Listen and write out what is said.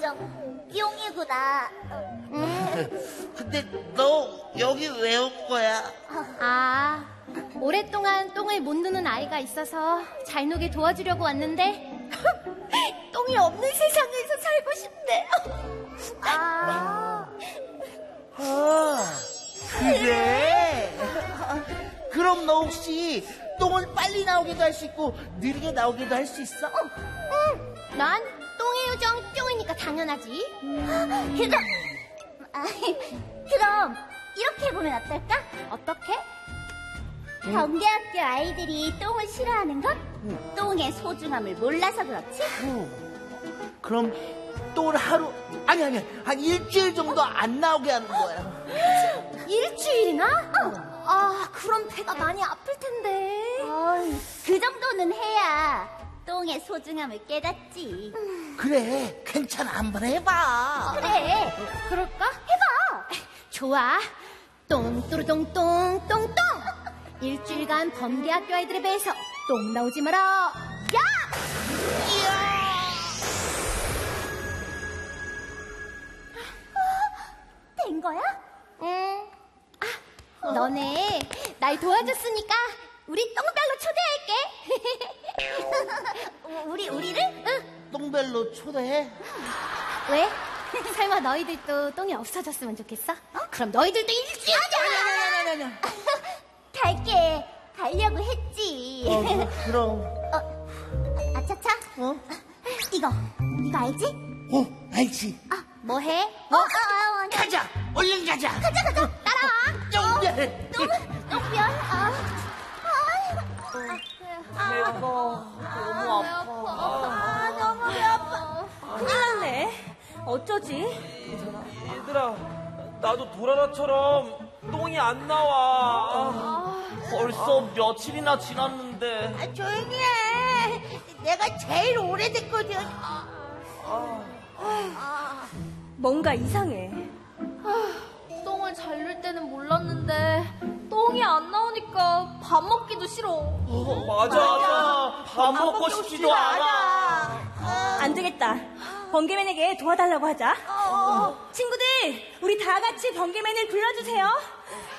요정 뿅이구나. 근데 너 여기 왜 온 거야? 아, 오랫동안 똥을 못 누는 아이가 있어서 잘 누게 도와주려고 왔는데 똥이 없는 세상에서 살고 싶네. 그래? 그럼 너 혹시 똥을 빨리 나오게도 할 수 있고 느리게 나오게도 할 수 있어? 난 똥의 요정 뿅이니까 당연하지. 그럼 이렇게 해보면 어떨까? 어떻게? 번개학교 아이들이 똥을 싫어하는 건 똥의 소중함을 몰라서 그렇지? 그럼 똥을 아니 한 일주일 정도 안 나오게 하는 거야. 일주일이나? 아, 그럼 배가 많이 아플 텐데. 그 정도는 해야 똥의 소중함을 깨닫지. 그래, 괜찮아. 한번 해봐. 그래, 그럴까? 해봐. 좋아. 똥뚜루똥똥 똥똥. 일주일간 번개학교 아이들의 배에서 똥 나오지 마라. 야! 된 거야? 응. 아, 너네 날 도와줬으니까 우리 똥별로 초대할게. 우리를? 응. 똥별로 초대해. 왜? 설마 너희들도 똥이 없어졌으면 좋겠어? 그럼 너희들도 일주일. 아니야. 갈게. 가려고 했지. 그럼. 아차차. 이거 알지? 알지. 뭐해? 가자. 얼른 가자. 가자. 따라와. 똥별. 똥별. 배가 너무 아파. 너무 아파. 큰일 났네. 어쩌지? 얘들아, 나도 도라라처럼 똥이 안 나와. 벌써 며칠이나 지났는데. 조용히 해. 내가 제일 오래됐거든. 뭔가 이상해. 똥을 잘 눌 때는 몰랐는데 똥이 안 나오니까 밥 먹기도 싫어. 맞아. 밥 먹고 싶지도 않아. 안 되겠다. 번개맨에게 도와달라고 하자. 친구들, 우리 다 같이 번개맨을 불러주세요.